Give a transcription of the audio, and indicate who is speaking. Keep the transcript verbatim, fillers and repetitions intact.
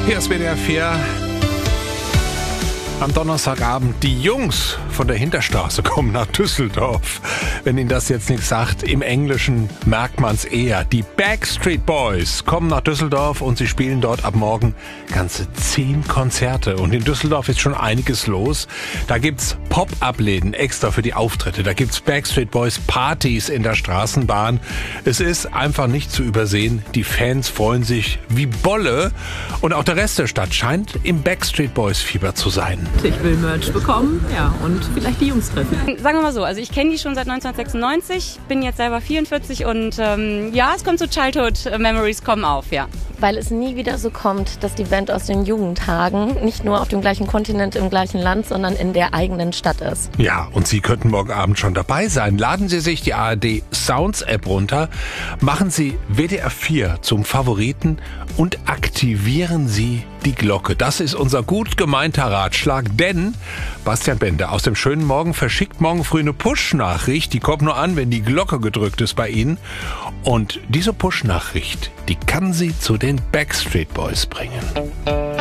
Speaker 1: Hier ist W D R vier. Am Donnerstagabend, die Jungs von der Hinterstraße kommen nach Düsseldorf. Wenn Ihnen das jetzt nichts sagt, im Englischen merkt man es eher. Die Backstreet Boys kommen nach Düsseldorf und sie spielen dort ab morgen ganze zehn Konzerte. Und in Düsseldorf ist schon einiges los. Da gibt's Pop-Up-Läden extra für die Auftritte. Da gibt's Backstreet Boys Partys in der Straßenbahn. Es ist einfach nicht zu übersehen. Die Fans freuen sich wie Bolle. Und auch der Rest der Stadt scheint im Backstreet Boys Fieber zu sein.
Speaker 2: Ich will Merch bekommen, ja, und vielleicht die Jungs treffen.
Speaker 3: Sagen wir mal so, also ich kenne die schon seit neunzehnhundertsechsundneunzig, bin jetzt selber vierundvierzig und ähm, ja, es kommt so Childhood Memories kommen auf, ja.
Speaker 4: Weil es nie wieder so kommt, dass die Band aus den Jugendtagen nicht nur auf dem gleichen Kontinent, im gleichen Land, sondern in der eigenen Stadt ist.
Speaker 1: Ja, und Sie könnten morgen Abend schon dabei sein. Laden Sie sich die A R D Sounds App runter, machen Sie W D R vier zum Favoriten und aktivieren Sie die Glocke. Das ist unser gut gemeinter Ratschlag, denn Bastian Bender aus dem schönen Morgen verschickt morgen früh eine Push-Nachricht. Die kommt nur an, wenn die Glocke gedrückt ist bei Ihnen. Und diese Push-Nachricht, die kann Sie zu den Backstreet Boys bringen.